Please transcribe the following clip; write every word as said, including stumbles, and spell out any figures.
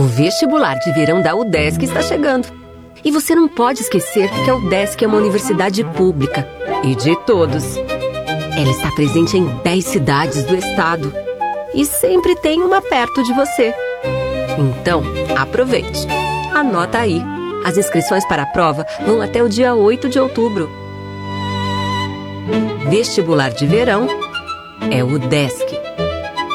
vestibular de verão da UDESC está chegando. E você não pode esquecer que a UDESC é uma universidade pública e de todos. Ela está presente em dez cidades do estado e sempre tem uma perto de você. Então, aproveite. Anota aí. As inscrições para a prova vão até o dia oito de outubro. Vestibular de verão é o UDESC.